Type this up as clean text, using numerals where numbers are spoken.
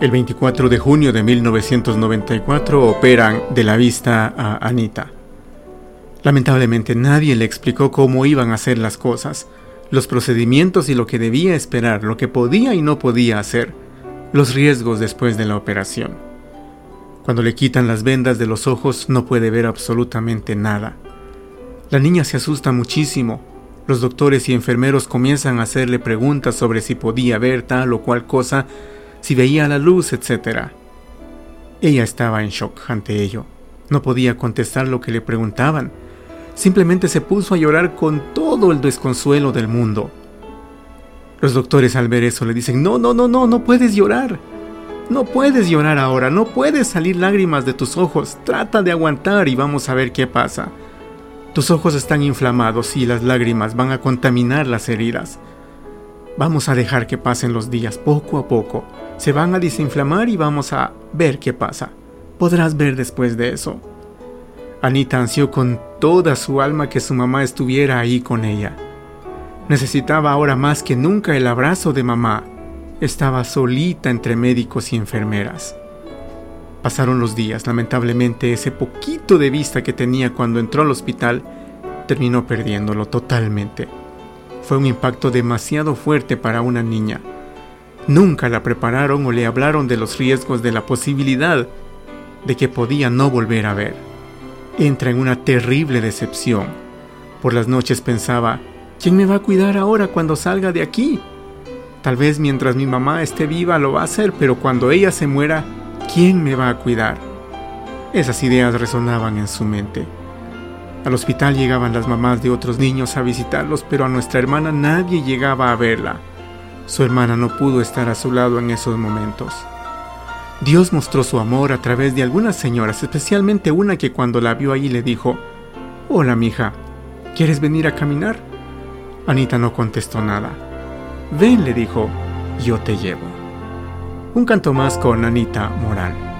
El 24 de junio de 1994 operan de la vista a Anita. Lamentablemente nadie le explicó cómo iban a hacer las cosas, los procedimientos y lo que debía esperar, lo que podía y no podía hacer, los riesgos después de la operación. Cuando le quitan las vendas de los ojos no puede ver absolutamente nada. La niña se asusta muchísimo. Los doctores y enfermeros comienzan a hacerle preguntas sobre si podía ver tal o cual cosa, si veía la luz, etc. Ella estaba en shock ante ello. No podía contestar lo que le preguntaban. Simplemente se puso a llorar con todo el desconsuelo del mundo. Los doctores al ver eso le dicen: no puedes llorar. No puedes llorar ahora, no puedes salir lágrimas de tus ojos. Trata de aguantar y vamos a ver qué pasa. Tus ojos están inflamados y las lágrimas van a contaminar las heridas. Vamos a dejar que pasen los días poco a poco. Se van a desinflamar y vamos a ver qué pasa. Podrás ver después de eso. Anita ansió con toda su alma que su mamá estuviera ahí con ella. Necesitaba ahora más que nunca el abrazo de mamá. Estaba solita entre médicos y enfermeras. Pasaron los días. Lamentablemente, ese poquito de vista que tenía cuando entró al hospital terminó perdiéndolo totalmente. Fue un impacto demasiado fuerte para una niña. Nunca la prepararon o le hablaron de los riesgos, de la posibilidad de que podía no volver a ver. Entra en una terrible decepción. Por las noches pensaba: ¿quién me va a cuidar ahora cuando salga de aquí? Tal vez mientras mi mamá esté viva lo va a hacer, pero cuando ella se muera, ¿quién me va a cuidar? Esas ideas resonaban en su mente. Al hospital llegaban las mamás de otros niños a visitarlos, pero a nuestra hermana nadie llegaba a verla. Su hermana no pudo estar a su lado en esos momentos. Dios mostró su amor a través de algunas señoras, especialmente una que cuando la vio allí le dijo: «Hola, mija, ¿quieres venir a caminar?». Anita no contestó nada. «Ven», le dijo, «yo te llevo». Un canto más con Anita Moral.